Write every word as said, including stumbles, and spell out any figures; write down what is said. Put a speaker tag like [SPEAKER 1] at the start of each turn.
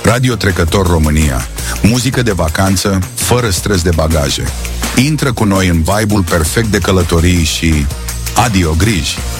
[SPEAKER 1] Radio Trecător România. Muzică de vacanță, fără stres de bagaje. Intră cu noi în vibe-ul perfect de călătorii și adio griji.